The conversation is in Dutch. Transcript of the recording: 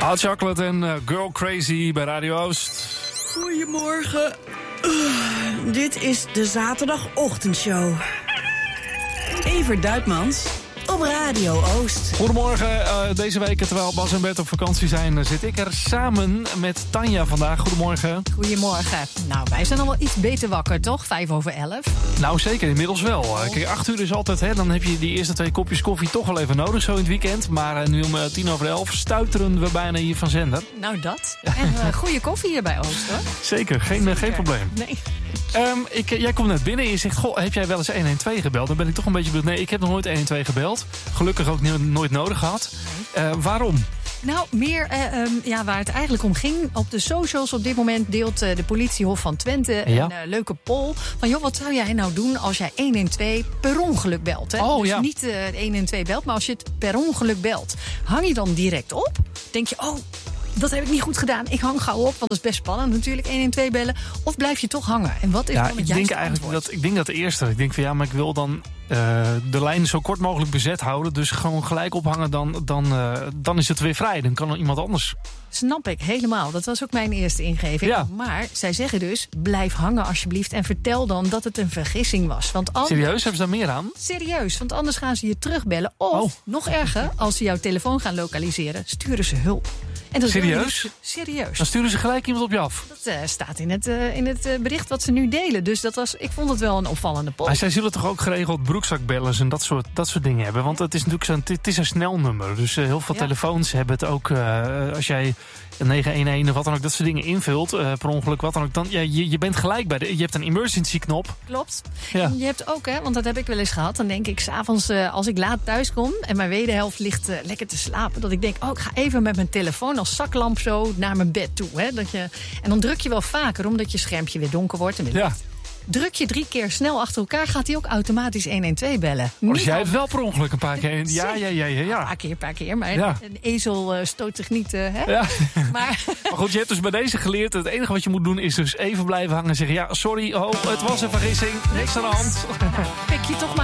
Hot Chocolate en Girl Crazy bij Radio Oost. Goedemorgen. Dit is de zaterdagochtendshow. Evert Duitmans op Radio Oost. Goedemorgen. Deze week, terwijl Bas en Bert op vakantie zijn, zit ik er samen met Tanja vandaag. Goedemorgen. Goedemorgen. Nou, wij zijn al wel iets beter wakker, toch? 11:05. Nou, zeker. Inmiddels wel. Kijk, 8 uur is altijd, hè, dan heb je die eerste 2 kopjes koffie toch wel even nodig, zo in het weekend. Maar nu om 10:11 stuiteren we bijna hier van zender. Nou, dat. En goede koffie hier bij Oost, hoor. Zeker, geen probleem. Nee. Jij komt net binnen en je zegt, goh, heb jij wel eens 112 gebeld? Dan ben ik toch een beetje benieuwd. Nee, ik heb nog nooit 112 gebeld. Gelukkig ook nooit nodig gehad. Waarom? Nou, meer waar het eigenlijk om ging. Op de socials op dit moment deelt de politiehof van Twente een leuke poll. Van, joh, wat zou jij nou doen als jij 112 per ongeluk belt? Hè? Oh, dus ja. niet 112 belt, maar als je het per ongeluk belt. Hang je dan direct op? Denk je, dat heb ik niet goed gedaan. Ik hang gauw op, want dat is best spannend natuurlijk, 112 bellen. Of blijf je toch hangen? En wat is dan het juiste antwoord? Ik denk dat de eerste. Ik denk van ja, maar ik wil dan de lijn zo kort mogelijk bezet houden. Dus gewoon gelijk ophangen, dan is het weer vrij. Dan kan er iemand anders. Snap ik, helemaal. Dat was ook mijn eerste ingeving. Ja. Maar zij zeggen dus, blijf hangen alsjeblieft. En vertel dan dat het een vergissing was. Want Serieus, hebben ze daar meer aan? Serieus, want anders gaan ze je terugbellen. Of, nog erger, als ze jouw telefoon gaan lokaliseren, sturen ze hulp. En dat Serieus? Serieus. Dan sturen ze gelijk iemand op je af. Dat staat in het bericht wat ze nu delen. Dus ik vond het wel een opvallende poll. Maar zij zullen toch ook geregeld broekzakbellers en dat soort dingen hebben? Want het is natuurlijk het is een snelnummer. Dus heel veel telefoons hebben het ook. Als jij 911 of wat dan ook, dat soort dingen invult, per ongeluk, wat dan ook. Dan, je bent gelijk bij je hebt een emergency knop. Klopt. Ja. En je hebt ook, want dat heb ik wel eens gehad. Dan denk ik 's avonds, als ik laat thuis kom en mijn wederhelft ligt lekker te slapen, dat ik denk, ik ga even met mijn telefoon als zaklamp zo naar mijn bed toe. Hè? En dan druk je wel vaker, omdat je schermpje weer donker wordt en weer licht. Druk je 3 keer snel achter elkaar, gaat hij ook automatisch 112 bellen. Dus jij hebt wel per ongeluk een paar keer. Ja. Een paar keer. Maar een ezel stoot zich niet. Hè? Ja. Maar goed, je hebt dus bij deze geleerd. Het enige wat je moet doen is dus even blijven hangen en zeggen, ja, sorry, het was een vergissing. Niks aan de hand. Nou, pik je toch maar